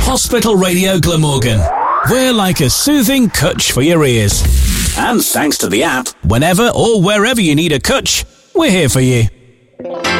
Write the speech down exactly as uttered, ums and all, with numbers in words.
Hospital Radio Glamorgan. We're like a soothing cutch for your ears. And thanks to the app, whenever or wherever you need a cutch, we're here for you.